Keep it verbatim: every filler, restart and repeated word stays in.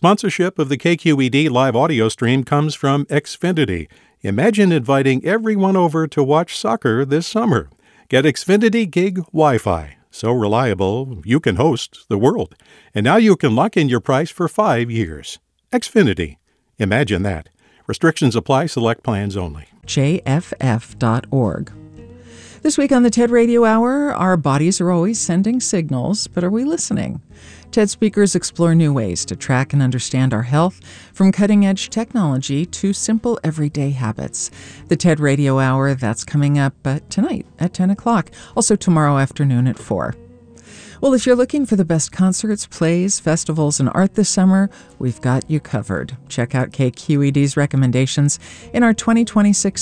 Sponsorship of the K Q E D live audio stream comes from Xfinity. Imagine inviting everyone over to watch soccer this summer. Get Xfinity Gig Wi-Fi. So reliable, you can host the world. And now you can lock in your price for five years. Xfinity. Imagine that. Restrictions apply. Select plans only. J F F dot org. This week on the TED Radio Hour, our bodies are always sending signals, but are we listening? TED speakers explore new ways to track and understand our health, from cutting-edge technology to simple everyday habits. The TED Radio Hour, that's coming up uh, tonight at ten o'clock, also tomorrow afternoon at four. Well, if you're looking for the best concerts, plays, festivals, and art this summer, we've got you covered. Check out K Q E D's recommendations in our twenty twenty-six